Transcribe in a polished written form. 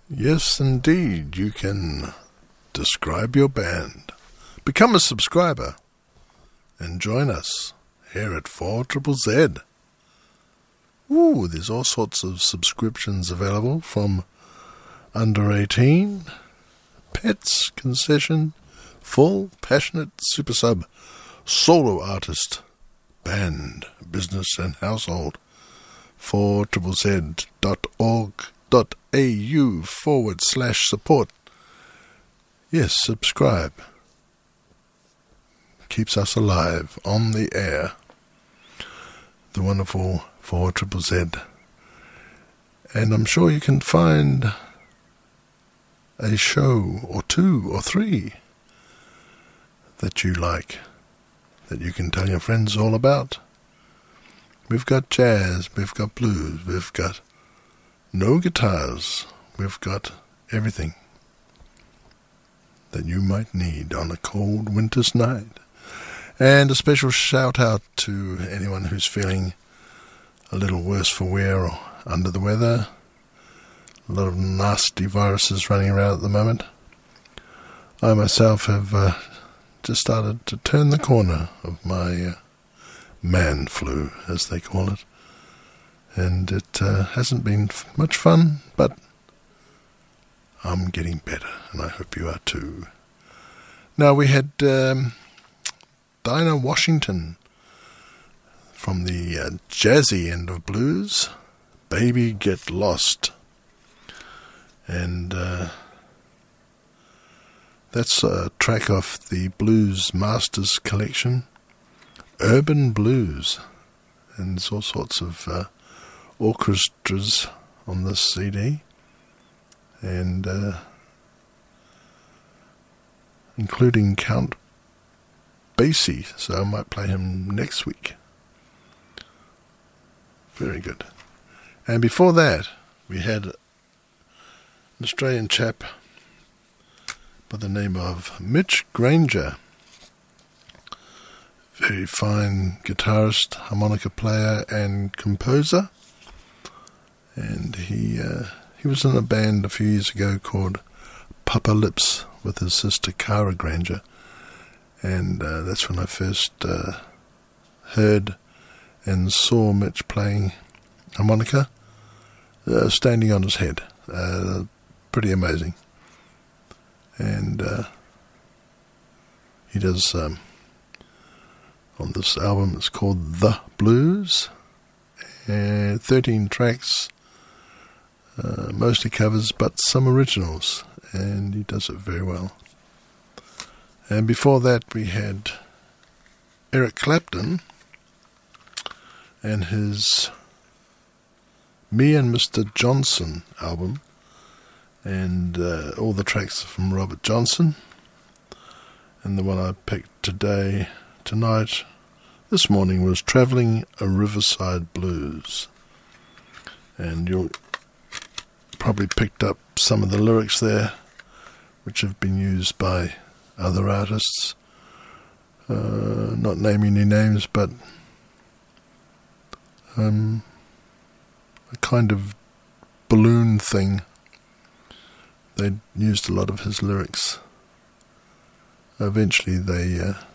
Yes, indeed, you can describe your band. Become a subscriber and join us here at 4ZZZ. Ooh, there's all sorts of subscriptions available, from under 18, pets, concession, full, passionate, super sub, solo artist, band, business and household. 4ZZZ.org.au/support. Yes, subscribe. Keeps us alive on the air. The wonderful 4ZZZ. And I'm sure you can find a show or two or three that you like, that you can tell your friends all about. We've got jazz, we've got blues, we've got no guitars, we've got everything that you might need on a cold winter's night. And a special shout out to anyone who's feeling a little worse for wear or under the weather. A lot of nasty viruses running around at the moment. I myself have just started to turn the corner of my man flu, as they call it. And it hasn't been much fun, but I'm getting better, and I hope you are too. Now, we had Dinah Washington from the jazzy end of blues, Baby Get Lost. And that's a track off the Blues Masters collection, Urban Blues. And there's all sorts of orchestras on this CD. And including Count Basie, so I might play him next week. Very good. And before that, we had an Australian chap by the name of Mitch Granger. Very fine guitarist, harmonica player and composer. And he was in a band a few years ago called Papa Lips with his sister Cara Granger. And that's when I first heard and saw Mitch playing harmonica, standing on his head. Pretty amazing. And he does, on this album, it's called The Blues, and 13 tracks, mostly covers, but some originals, and he does it very well. And before that, we had Eric Clapton and his Me and Mr. Johnson album, and all the tracks are from Robert Johnson. And the one I picked tonight, this morning, was Travelling a Riverside Blues. And you'll probably picked up some of the lyrics there, which have been used by other artists. Not naming any names, but a kind of balloon thing. They used a lot of his lyrics. Eventually they